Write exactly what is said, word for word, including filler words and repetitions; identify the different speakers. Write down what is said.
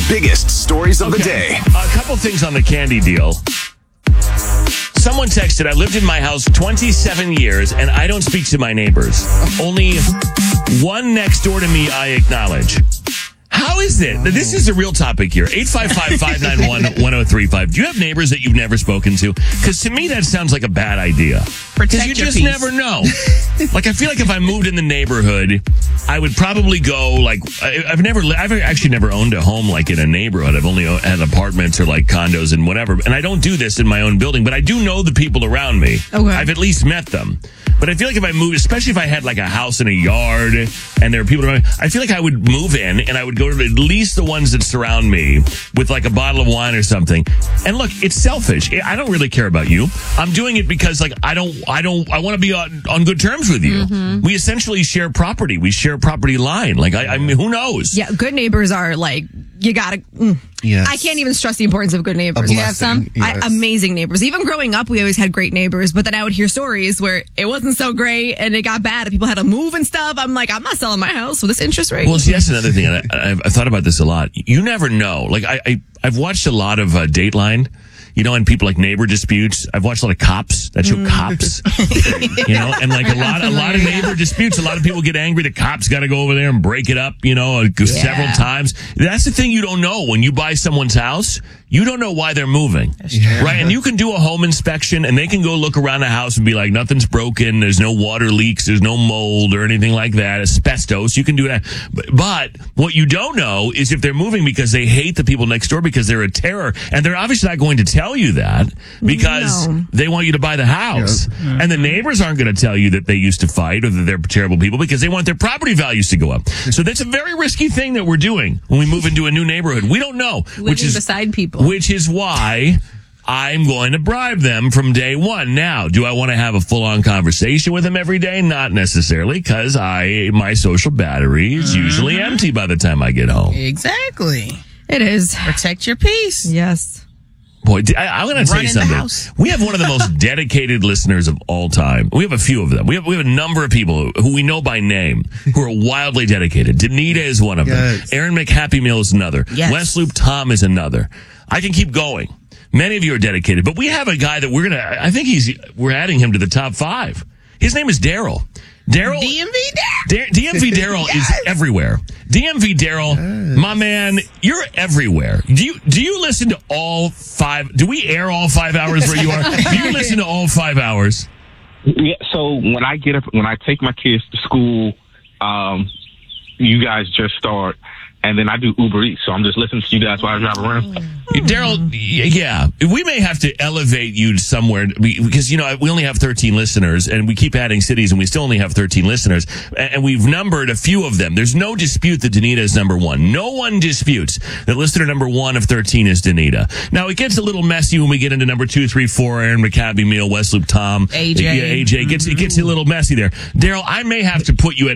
Speaker 1: biggest stories of
Speaker 2: Okay.
Speaker 1: the day.
Speaker 2: A couple things on the candy deal. Someone texted, I lived in my house twenty-seven years and I don't speak to my neighbors. Only one next door to me I acknowledge. How is it? This is a real topic here. eight five five, five nine one, one oh three five. Do you have neighbors that you've never spoken to? Because to me, that sounds like a bad idea. Because you
Speaker 3: your
Speaker 2: just
Speaker 3: peace.
Speaker 2: never know. Like, I feel like if I moved in the neighborhood, I would probably go, like, I, I've never, li- I've actually never owned a home, like, in a neighborhood. I've only o- had apartments or, like, condos and whatever. And I don't do this in my own building, but I do know the people around me.
Speaker 4: Okay.
Speaker 2: I've at least met them. But I feel like if I moved, especially if I had like a house and a yard and there are people around, I feel like I would move in and I would go to at least the ones that surround me with like a bottle of wine or something. And look, it's selfish. I don't really care about you. I'm doing it because like I don't, I don't, I want to be on, on good terms with you.
Speaker 4: Mm-hmm.
Speaker 2: We essentially share property. We share a property line. Like I, I mean, who knows?
Speaker 4: Yeah, good neighbors are like, you gotta. Mm.
Speaker 5: Yes.
Speaker 4: I can't even stress the importance of good neighbors.
Speaker 5: A
Speaker 4: You have some
Speaker 5: blessing, yes.
Speaker 4: I, amazing neighbors. Even growing up, we always had great neighbors, but then I would hear stories where it wasn't so great and it got bad and people had to move and stuff. I'm like, I'm not selling my house with this interest rate.
Speaker 2: Well, see, that's another thing. And I, I've, I've thought about this a lot. You never know. Like I, I I've watched a lot of uh, Dateline. You know, and people like neighbor disputes. I've watched a lot of Cops. That show Cops. You know, and like a lot, a lot of neighbor disputes. A lot of people get angry. The cops got to go over there and break it up. You know, yeah. several times. That's the thing you don't know when you buy someone's house. You don't know why they're moving,
Speaker 5: Yeah.
Speaker 2: right? And you can do a home inspection, and they can go look around the house and be like, nothing's broken. There's no water leaks. There's no mold or anything like that. Asbestos. You can do that. But, but what you don't know is if they're moving because they hate the people next door because they're a terror, and they're obviously not going to tell you that because
Speaker 4: No.
Speaker 2: they want you to buy the house.
Speaker 5: Yeah.
Speaker 2: And the neighbors aren't going to tell you that they used to fight or that they're terrible people because they want their property values to go up. So that's a very risky thing that we're doing when we move into a new neighborhood. We don't know,
Speaker 3: Living
Speaker 2: which is
Speaker 3: beside people.
Speaker 2: which is why I'm going to bribe them from day one. Now, do I want to have a full-on conversation with them every day? Not necessarily, because I my social battery is usually empty by the time I get home.
Speaker 3: Exactly.
Speaker 4: it is.
Speaker 3: Protect your peace.
Speaker 4: Yes.
Speaker 2: Boy, I, I'm going to tell
Speaker 3: Run
Speaker 2: you
Speaker 3: in the
Speaker 2: something.
Speaker 3: house.
Speaker 2: We have one of the most dedicated listeners of all time. We have a few of them. We have we have a number of people who we know by name who are wildly dedicated. Danita is one of
Speaker 5: Yes.
Speaker 2: them. Aaron McHappymeal is another.
Speaker 3: Yes.
Speaker 2: Wes Loop Tom is another. I can keep going. Many of you are dedicated, but we have a guy that we're going to, I think he's, we're adding him to the top five. His name is Daryl. Daryl.
Speaker 3: D M V Daryl.
Speaker 2: Da- D M V Daryl is everywhere. D M V Daryl, my man, you're everywhere. Do you do you listen to all five? Do we air all five hours where you are? Do you listen to all five hours?
Speaker 6: Yeah, so when I get up, when I take my kids to school, um, you guys just start, and then I do Uber Eats, so I'm just listening to you guys while I drive around.
Speaker 2: Daryl, y- yeah, we may have to elevate you somewhere we- because, you know, we only have thirteen listeners and we keep adding cities and we still only have thirteen listeners and and we've numbered a few of them. There's no dispute that Danita is number one. No one disputes that listener number one of thirteen is Danita. Now, it gets a little messy when we get into number two, three, four, Aaron McCabe, Meal, West Loop, Tom.
Speaker 3: A J.
Speaker 2: Yeah, A J. It gets, it gets a little messy there. Daryl, I may have to put you at